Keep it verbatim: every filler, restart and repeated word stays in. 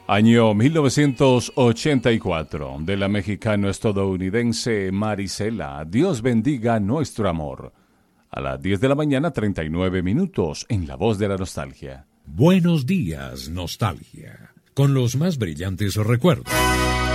Año mil novecientos ochenta y cuatro, de la mexicano-estadounidense Marisela, Dios bendiga nuestro amor. A las diez de la mañana, treinta y nueve minutos, en La Voz de la Nostalgia. Buenos días, nostalgia, con los más brillantes recuerdos.